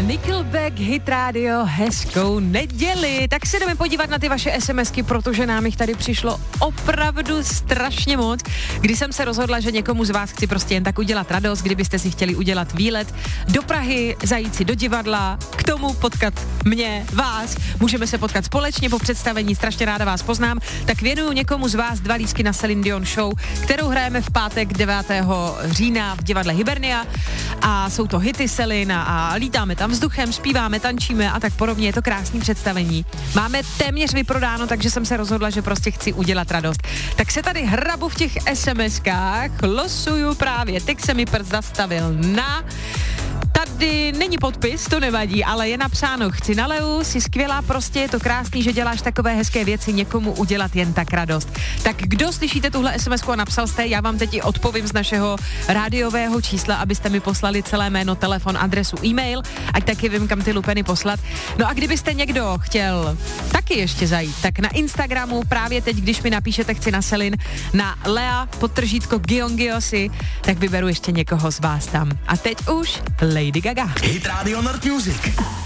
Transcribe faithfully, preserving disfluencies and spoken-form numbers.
Nickelback, Hit Radio, hezkou neděli. Tak se jdeme podívat na ty vaše SMSky, protože nám jich tady přišlo opravdu strašně moc. Když jsem se rozhodla, že někomu z vás chci prostě jen tak udělat radost, kdybyste si chtěli udělat výlet do Prahy, zajít si do divadla, k tomu potkat mě, vás, můžeme se potkat společně po představení, strašně ráda vás poznám, tak věnuju někomu z vás dva lístky na Celine Dion show, kterou hrajeme v pátek devátého října v divadle Hibernia a jsou to hity Celine a lítáme tam vzduchem, zpíváme, tančíme a tak podobně, je to krásný představení. Máme téměř vyprodáno, takže jsem se rozhodla, že prostě chci udělat radost. Tak se tady hrabu v těch SMSkách, losuju právě, teď se mi prst zastavil na... Tady není podpis, to nevadí, ale je napsáno, chci na Leu, jsi skvělá, prostě je to krásný, že děláš takové hezké věci, někomu udělat jen tak radost. Tak kdo slyšíte tuhle SMSku a napsal jste, já vám teď i odpovím z našeho rádiového čísla, abyste mi poslali celé jméno, telefon, adresu, e-mail, ať taky vím, kam ty lupeny poslat. No a kdybyste někdo chtěl taky ještě zajít, tak na Instagramu právě teď, když mi napíšete chci na Celine, na Lea, podtržítko Giongiosi, tak vyberu ještě někoho z vás tam. A teď už Lady Gaga. Hit Radio Nord Music.